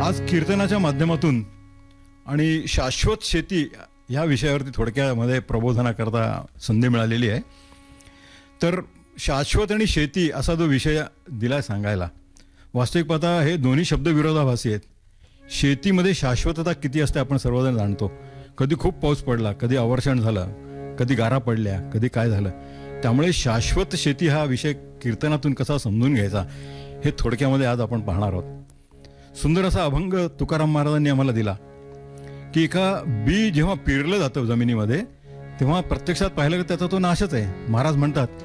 आज कीर्तनाच्या माध्यमातून आणि शाश्वत शेती ह्या विषयावरती थोडक्यामध्ये प्रबोधनाकरता संधी मिळालेली आहे. तर शाश्वत आणि शेती असा जो विषय दिला सांगायला, वास्तविक पाहता हे दोन्ही शब्द विरोधाभासी आहेत. शेतीमध्ये शाश्वतता किती असते आपण सर्वजण जाणतो. कधी खूप पाऊस पडला, कधी अवर्षण झालं, कधी गारा पडल्या, कधी काय झालं. त्यामुळे शाश्वत शेती हा विषय कीर्तनातून कसा समजून घ्यायचा हे थोडक्यामध्ये आज आपण पाहणार आहोत. सुंदर असा अभंग तुकाराम महाराजांनी आम्हाला दिला की एका बी जेव्हा पेरलं जातं जमिनीमध्ये तेव्हा प्रत्यक्षात पाहिलं की त्याचा तो नाशच आहे. महाराज म्हणतात